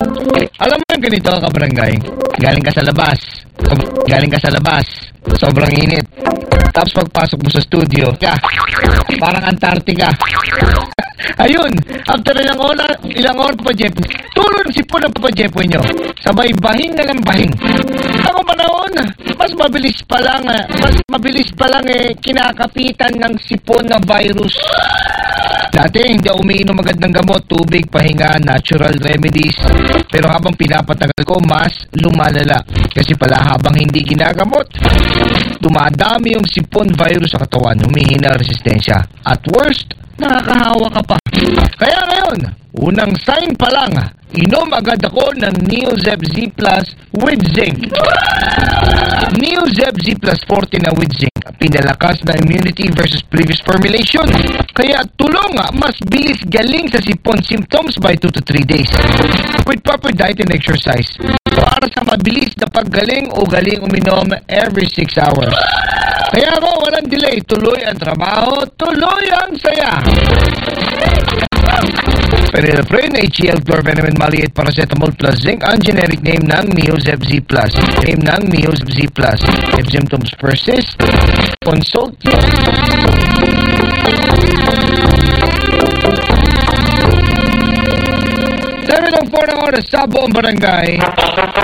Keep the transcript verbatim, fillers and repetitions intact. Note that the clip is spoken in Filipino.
Alam mo yung ganito, kabarangay? Galing ka sa labas. Galing ka sa labas. Sobrang init. Tapos pagpasok mo sa studio, ka, parang Antarctica. Ayun, after ilang oras, ilang oras pa Jeff, tulong si po ng Papa Jepoy nyo. Sabay bahing na ng bahing. Ako panahon, mas mabilis pa lang, mas mabilis pa lang eh, kinakapitan ng sipon na virus. Dati, hindi ako umiinom agad ng gamot, tubig, pahinga, natural remedies. Pero habang pinapatagal ko, mas lumalala. Kasi pala habang hindi ginagamot, dumadami yung sipon virus sa katawan, humihina ang resistensya. At worst, nakakahawa ka pa. Kaya ngayon, unang sign pa lang, inom agad ako ng Neozeb Z Plus with Zinc. Neozeb Z Plus forty na with Zinc. Pinalakas na immunity versus previous formulation. Kaya tulong, mas bilis galing sa sipon symptoms by two to three days. With proper diet and exercise. Para sa mabilis na paggaling o galing uminom every six hours. Kaya ako, walang delay. Tuloy ang trabaho, tuloy ang saya. Phenylephrine, H C L, chlorpheniramine, maleate, paracetamol plus zinc ang generic name ng Neozeb Z Plus. Name ng Neozeb Z Plus. If symptoms persist, consult. seven oh four na oras sa buong barangay.